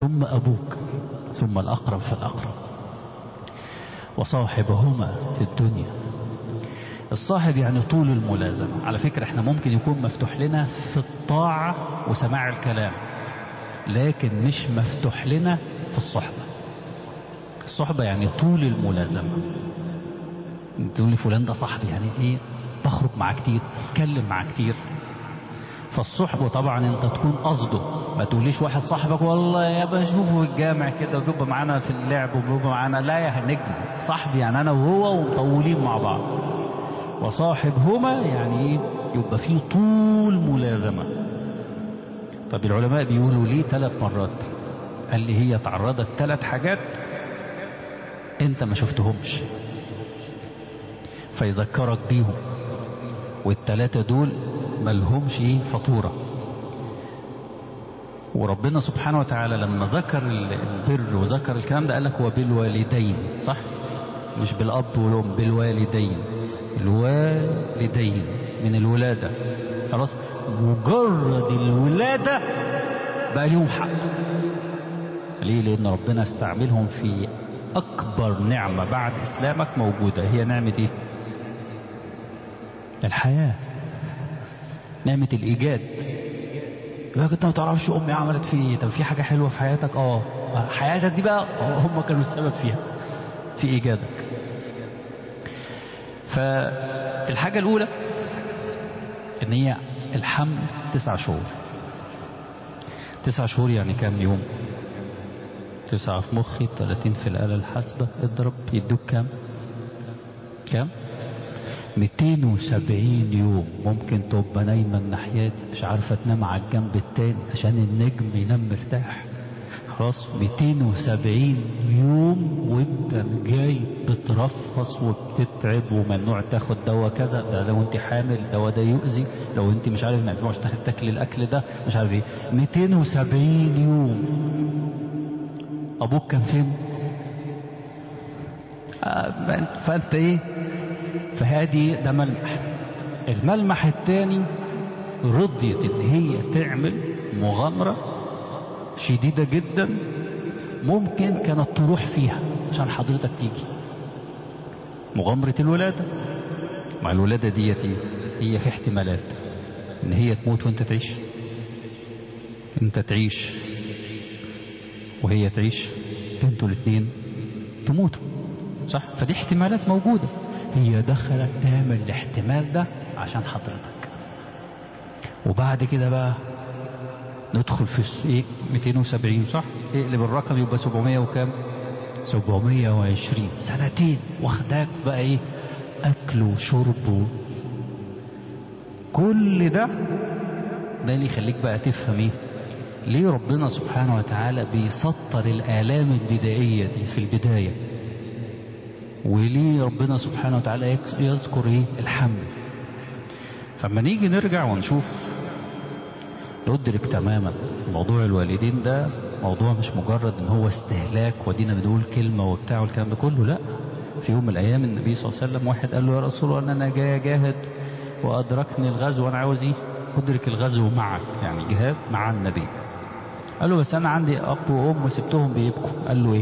ثم أبوك ثم الأقرب فالأقرب. وصاحبهما في الدنيا. الصاحب يعني طول الملازمة. على فكرة احنا ممكن يكون مفتوح لنا في الطاعة وسماع الكلام، لكن مش مفتوح لنا في الصحبة. الصحبة يعني طول الملازمة. تقول لي فلان ده صاحبي، يعني ايه؟ بخرج معاه كتير، اتكلم معاه كتير. فالصحبة طبعا انت تكون قصده، ما تقوليش واحد صاحبك والله يا بشوفه في الجامع كده وبيبقى معانا في اللعب وبيبقى معانا، لا يا نجم. صاحبي يعني انا وهو ومطولين مع بعض. وصاحبهما يعني ايه؟ يبقى فيه طول ملازمة. طب العلماء بيقولوا ليه 3 مرات؟ قال لي هي تعرضت 3 حاجات انت ما شفتهمش فيذكرك بيهم، والثلاثة دول ملهمش ايه فطورة. وربنا سبحانه وتعالى لما ذكر البر وذكر الكلام ده قال لك وبالوالدين، صح؟ مش بالأب والأم، بالوالدين. الوالدين من الولادة، خلاص مجرد الولادة بقى ليهم حق. ليه؟ لأن ربنا استعملهم في أكبر نعمة بعد إسلامك موجودة. هي نعمة إيه؟ الحياة، نعمة الإيجاد. يقولك أنت ما تعرفش أمي عملت في إيه. طب في حاجة حلوة في حياتك؟ حياتك دي بقى هم كانوا السبب فيها، في إيجادك. فالحاجة الأولى إن هي الحمل 9 شهور. 9 شهور يعني كام يوم؟ 9 في مخي 30 في الآلة الحاسبة، اضرب يدوك كام؟ 270 يوم. ممكن تبقى نايمة الناحية دي مش عارفة تنام على الجنب التاني عشان النجم ينام مرتاح. خلاص 270 يوم وانت جاي بترفص وبتتعب وممنوع تاخد دواء كذا، ده لو انت حامل الدواء ده يؤذي، لو انت مش عارف ما ينفعش تاكل الاكل ده، مش عارف ايه. 270 يوم. ابوك كان فين؟ فانت ايه؟ فهذه ده ملمح. الملمح الثاني رضيت ان هي تعمل مغامرة شديدة جدا ممكن كانت تروح فيها عشان حضرتك تيجي. مغامرة الولادة. مع الولادة ديتي هي في احتمالات ان هي تموت وانت تعيش، انت تعيش وهي تعيش، انتوا الاثنين تموتوا، صح؟ فدي احتمالات موجودة. هي دخلت تعمل الاحتمال ده عشان حضرتك. وبعد كده بقى ندخل في ايه 270، صح؟ اقلب الرقم يبقى 700 وكام؟ 720 سنتين. واخداك بقى ايه؟ اكل وشرب كل ده اللي يخليك بقى تفهم ايه ليه ربنا سبحانه وتعالى بيسطر الآلام البدائية دي في البداية، وليه ربنا سبحانه وتعالى يذكر ايه؟ الحمل. فما نيجي نرجع ونشوف ندرك تماما موضوع الوالدين ده موضوع مش مجرد ان هو استهلاك ودينا بنقول كلمة وبتاع والكلام ده كله، لا. في يوم من الايام النبي صلى الله عليه وسلم واحد قال له يا رسول الله انا جاي اجاهد وادركني الغزو وانا عاوز ايه؟ ادرك الغزو معك، يعني جهاد مع النبي. قال له بس انا عندي اب وام وسبتهم بيبكوا. قال له ايه؟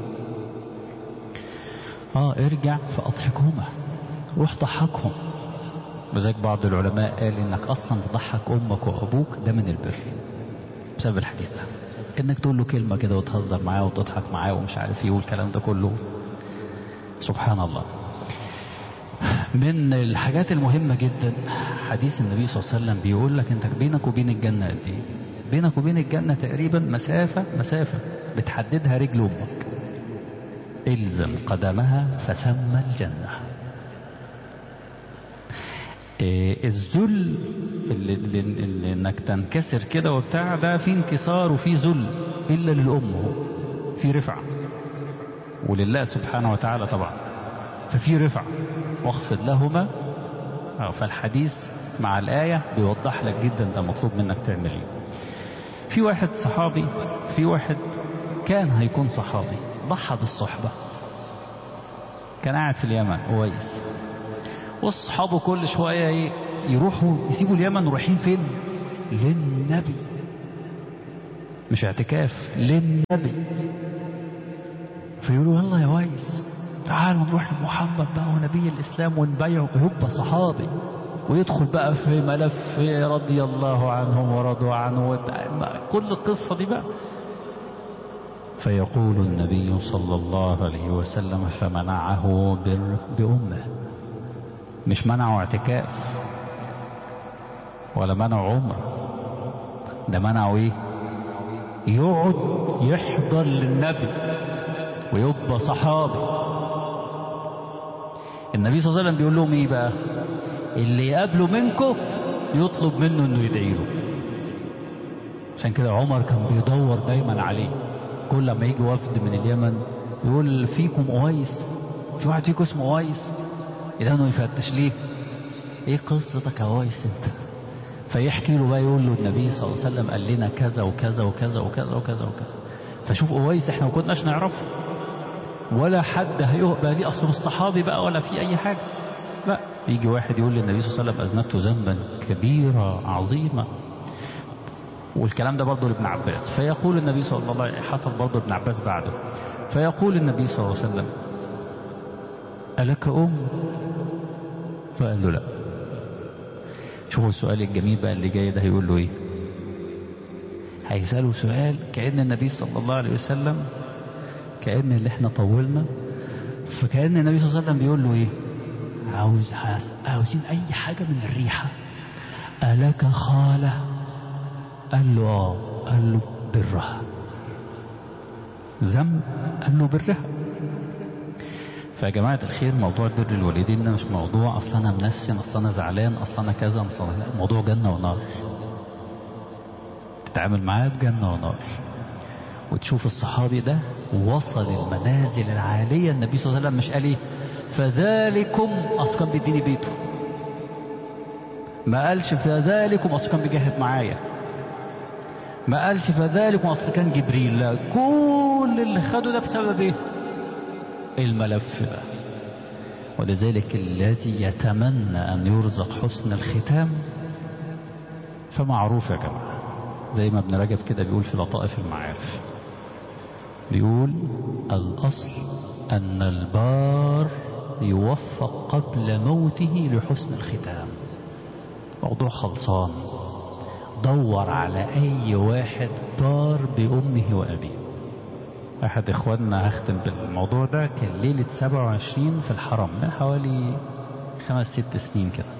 ارجع فاضحكهما، روح ضحكهم. بذلك بعض العلماء قال انك اصلا تضحك امك وابوك ده من البر بسبب الحديث ده. انك تقول له كلمة كده وتهزر معاه وتضحك معاه ومش عارف ايه والكلام ده كله. سبحان الله. من الحاجات المهمة جدا حديث النبي صلى الله عليه وسلم بيقول لك انت بينك وبين الجنة قد ايه؟ بينك وبين الجنة تقريبا مسافة بتحددها رجل امك. الزم قدمها فثم الجنة. الذل اللي انك تنكسر كده وبتاع ده في انكسار وفي ذل الا للام، في رفعة ولله سبحانه وتعالى طبعا، ففي رفعة واخفض لهما. فالحديث مع الآية بيوضح لك جدا ده مطلوب منك تعمل ايه. في واحد صحابي، في واحد كان هيكون صحابي ضحى بالصحبة. كان قاعد في اليمن كويس، واصحابه كل شوية يروحوا يسيبوا اليمن ورايحين فين؟ للنبي. مش اعتكاف للنبي. فيقولوا يلا يا ويس تعالوا نروح لمحمد بقى ونبي الإسلام ونبيعه، يبقى صحابي ويدخل بقى في ملف رضي الله عنهم ورضوا عنه كل القصة دي بقى. فيقول النبي صلى الله عليه وسلم فمنعه بأمه. مش منعه اعتكاف ولا منعه عمر، ده منعه ايه؟ يقعد يحضر للنبي ويبقى صحابي. النبي صلى الله عليه وسلم بيقول لهم ايه بقى؟ اللي يقابله منكم يطلب منه انه يدعي له. عشان كده عمر كان بيدور دايما عليه، كل ما يجي وفد من اليمن يقول فيكم أويس، في واحد فيكم اسمه أويس، يدانه يفتش ليه؟ ايه قصتك يا أويس انت؟ فيحكي له بقى، يقول له النبي صلى الله عليه وسلم قال لنا كذا وكذا وكذا وكذا وكذا وكذا. فشوف أويس احنا ما كناش نعرفه ولا حد هيقبل ليه، اصله الصحابي بقى ولا في اي حاجه. لا، يجي واحد يقول للنبي صلى الله عليه وسلم اذنبت ذنبا كبيرا عظيما، والكلام ده برضه لابن عباس. فيقول النبي صلى الله عليه وسلم، حصل برضه ابن عباس بعده، فيقول النبي صلى الله عليه وسلم ألك أم؟ فقال له لا. شوفوا السؤال الجميل بقى اللي جاي ده، هيقول له ايه؟ هيسأله سؤال كأن النبي صلى الله عليه وسلم، كأن اللي احنا طولنا، فكأن النبي صلى الله عليه وسلم بيقول له ايه؟ عاوزين اي حاجة من الريحة. ألك خالة؟ قال له اه. قال له برها. ذنب؟ قال له برها. فيا جماعة الخير، موضوع بر الوالدين ده مش موضوع اصل انا منفسن، اصل انا زعلان، اصل انا كذا، اصل انا لا، موضوع جنة ونار. تتعامل معاه بجنة ونار. وتشوف الصحابي ده وصل المنازل العالية. النبي صلى الله عليه وسلم مش قال ايه فذلكم اصل كان بيديني بيته، ما قالش فذلكم اصل كان بيجاهد معايا، ما قالش فذلكم اصل كان جبريل، لا، كل اللي خده ده بسبب ايه؟ الملف ده. ولذلك الذي يتمنى ان يرزق حسن الختام فمعروف يا جماعة، زي ما ابن رجب كده بيقول في لطائف المعارف، بيقول الأصل أن البار يوفق قبل موته لحسن الختام. موضوع خلصان. دور على أي واحد بار بأمه وأبيه. أحد إخواننا، هختم بالموضوع ده، كان ليلة 27 في الحرم من حوالي 5-6 سنين كده.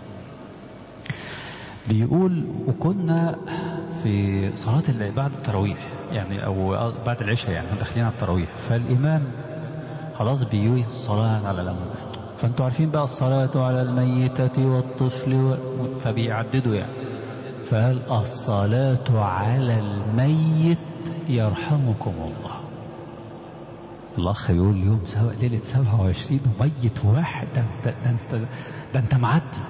بيقول وكنا في صلاة بعد التراويح يعني، أو بعد العشاء يعني، داخلين على التراويح، فالإمام خلاص بيقول الصلاة على الأموات، فأنتوا عارفين بقى الصلاة على الميتة والطفل فبيعددوا يعني، فقال الصلاة على الميت يرحمكم الله. الأخ يقول اليوم ليلة 27 وميت واحد، ده انت معدي.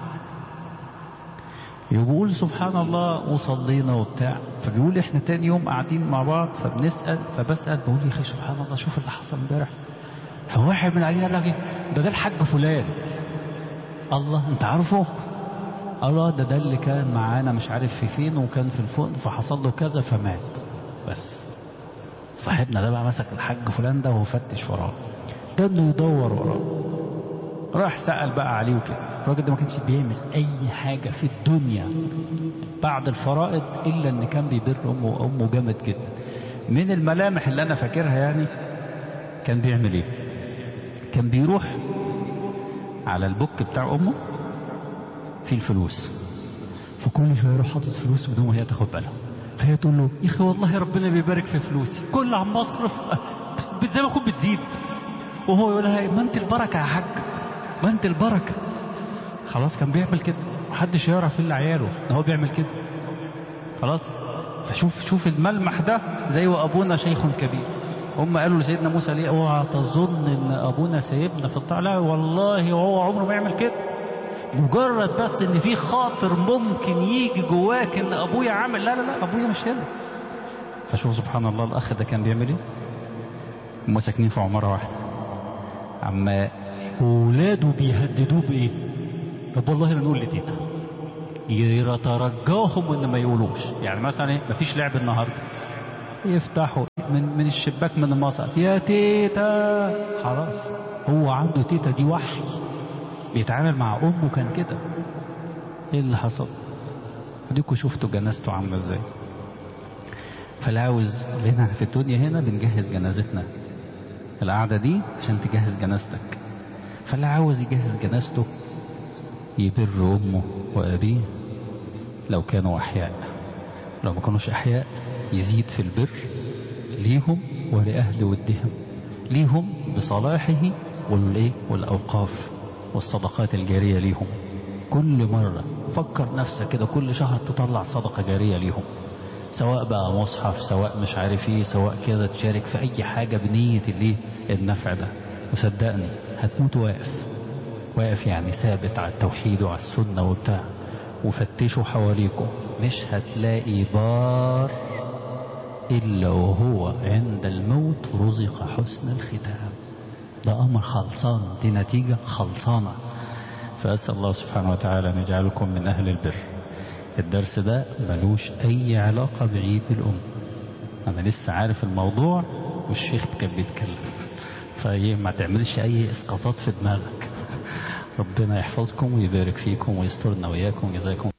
يقول سبحان الله وصلينا وبتاع، فبيقول احنا تاني يوم قاعدين مع بعض فبسأل بقول يا اخي سبحان الله شوف اللي حصل امبارح. فواحد من علينا قال لك ده الحاج فلان. الله انت عارفه؟ الله ده اللي كان معانا مش عارف في فين، وكان في الفندق فحصل له كذا فمات. بس صاحبنا ده بقى مسك الحاج فلان ده وفتش وراه، ده انه يدور وراه، راح سأل بقى عليه وكده. الراجل ده ما كانش بيعمل اي حاجة في الدنيا بعد الفرائض الا ان كان بيبر امه، وامه جامد جدا. من الملامح اللي انا فاكرها يعني، كان بيعمل ايه؟ كان بيروح على البوك بتاع امه في الفلوس، فكل شويه يروح حاطط فلوس بدون ما هي تاخد بالها، فهي تقول له يا اخي والله ربنا بيبارك في فلوسي، كل عم اصرف زي ما اكون بتزيد، وهو يقول لها ما انت البركه يا حاج، ما انت البركه. خلاص كان بيعمل كده، محدش يعرف الا عياله ان هو بيعمل كده. خلاص. فشوف الملمح ده، زي وابونا شيخ كبير. هم قالوا لسيدنا موسى ليه اوعى تظن ان ابونا سايبنا في الطاعه، لا والله وهو عمره ما يعمل كده، مجرد بس ان في خاطر ممكن يجي جواك ان ابويا عامل، لا ابويا مش هنا. فشوف سبحان الله الاخ ده كان بيعمل ايه. هم ساكنين في عماره واحده، اما اولاده بيهددوه بايه؟ طب والله لا نقول لتيتا، يترجاهم ان ما يقولوش. يعني مثلا ايه، مفيش لعب النهارده، يفتحوا من الشباك من المصعد، يا تيتا. خلاص، هو عنده تيتا دي وحي، بيتعامل مع امه كان كده. ايه اللي حصل؟ اديكوا شفتوا جنازته عامله ازاي. فلا عاوز لنا في الدنيا هنا بنجهز جنازتنا، القعده دي عشان تجهز جنازتك. فلا عاوز يجهز جنازته يبر امه وابيه لو كانوا احياء، لو ما كانوش احياء يزيد في البر ليهم ولأهل ودهم، ليهم بصلاحه والأوقاف والصدقات الجارية ليهم. كل مرة فكر نفسك كده، كل شهر تطلع صدقة جارية ليهم، سواء بقى مصحف، سواء مش عارف ايه، سواء كده تشارك في اي حاجة بنية النفع ده. وصدقني هتموت واقف يعني ثابت على التوحيد وعلى السنة وبتاع. وفتشوا حواليكم، مش هتلاقي بار إلا وهو عند الموت رزق حسن الختام. ده أمر خلصان، دي نتيجة خلصانة. فأسأل الله سبحانه وتعالى أن يجعلكم من أهل البر. الدرس ده ملوش أي علاقة بعيد الأم، أنا لسه عارف الموضوع والشيخ كان بيتكلم، فإيه ما تعملش أي إسقاطات في دماغك. ربنا يحفظكم ويبارك فيكم ويسترنا وإياكم. جزاكم